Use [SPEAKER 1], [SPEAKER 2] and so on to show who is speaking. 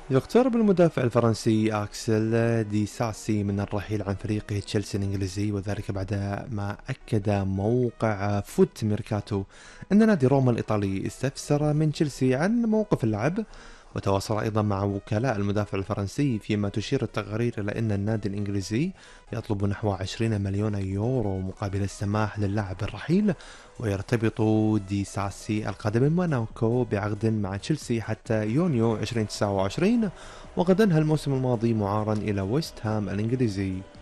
[SPEAKER 1] يقترب المدافع الفرنسي أكسل دي ساسي من الرحيل عن فريقه تشيلسي الإنجليزي، وذلك بعد ما أكد موقع فوت ميركاتو أن نادي روما الإيطالي استفسر من تشيلسي عن موقف اللاعب. وتواصل أيضا مع وكلاء المدافع الفرنسي، فيما تشير التقارير إلى أن النادي الإنجليزي يطلب نحو 20 مليون يورو مقابل السماح للاعب بالرحيل. ويرتبط دي ساسي القادم من موناكو بعقد مع تشيلسي حتى يونيو 2029، وقد انهى الموسم الماضي معارا إلى ويست هام الإنجليزي.